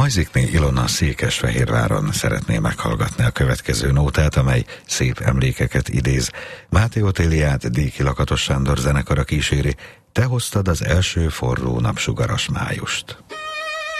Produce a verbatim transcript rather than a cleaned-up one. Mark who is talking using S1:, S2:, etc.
S1: Majzikné Ilona Székesfehérváron szeretné meghallgatni a következő nótát, amely szép emlékeket idéz. Máté Otéliát Díki Lakatos Sándor zenekara kíséri, te hoztad az első forró napsugaras májust.